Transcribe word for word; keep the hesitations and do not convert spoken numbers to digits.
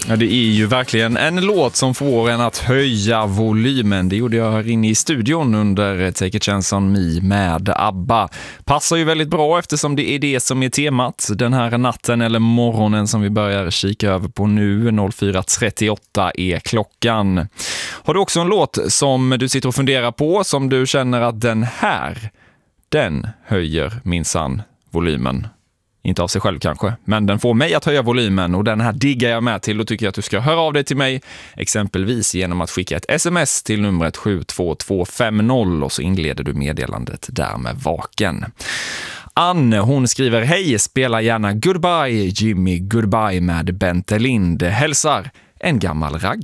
Ja, det är ju verkligen en låt som får en att höja volymen. Det gjorde jag här inne i studion under Take a Chance on Me med ABBA. Passar ju väldigt bra eftersom det är det som är temat den här natten eller morgonen som vi börjar kika över på nu. fyra trettioåtta är klockan. Har du också en låt som du sitter och funderar på, som du känner att den här, den höjer minsann volymen? Inte av sig själv kanske, men den får mig att höja volymen och den här diggar jag med till och tycker att du ska höra av dig till mig exempelvis genom att skicka ett sms till numret sju två två fem noll och så inleder du meddelandet där med vaken. Anne, hon skriver: hej, spela gärna Goodbye Jimmy Goodbye med Bente Lind. Hälsar en gammal raggare.